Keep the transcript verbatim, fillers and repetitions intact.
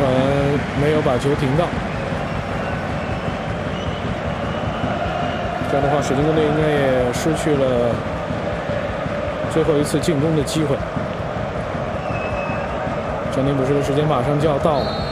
传没有把球停到，这样的话，水晶宫队应该也失去了最后一次进攻的机会。暂停补时的时间马上就要到了。